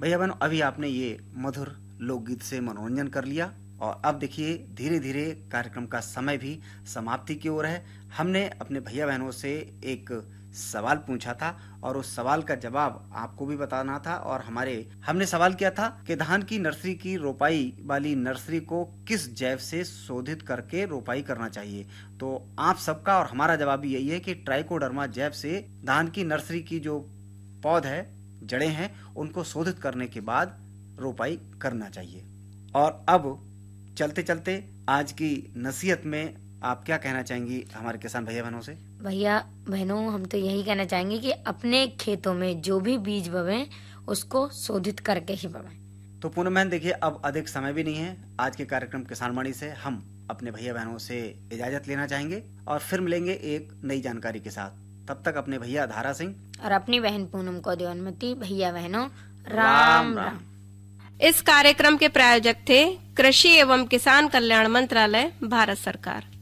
भैया बहनों, अभी आपने ये मधुर लोकगीत से मनोरंजन कर लिया और अब देखिए धीरे धीरे कार्यक्रम का समय भी समाप्ति की ओर है। हमने अपने भैया बहनों से एक सवाल पूछा था और उस सवाल का जवाब आपको भी बताना था और हमने सवाल किया था कि धान की नर्सरी की रोपाई वाली नर्सरी को किस जैव से शोधित करके रोपाई करना चाहिए। तो आप सबका और हमारा जवाब भी यही है कि ट्राइकोडर्मा जैव से धान की नर्सरी की जो पौध है, जड़ें हैं, उनको शोधित करने के बाद रोपाई करना चाहिए। और अब चलते चलते आज की नसीहत में आप क्या कहना चाहेंगी हमारे किसान भैया बहनों से? भैया बहनों, हम तो यही कहना चाहेंगे कि अपने खेतों में जो भी बीज बवें उसको शोधित करके ही बवें। तो पूनम बहन, देखिए अब अधिक समय भी नहीं है। आज के कार्यक्रम किसान वाणी से हम अपने भैया बहनों से इजाजत लेना चाहेंगे और फिर मिलेंगे एक नई जानकारी के साथ। तब तक अपने भैया धारा सिंह और अपनी बहन पूनम को दो अनुमति। भैया बहनों, राम राम। इस कार्यक्रम के प्रायोजक थे कृषि एवं किसान कल्याण मंत्रालय, भारत सरकार।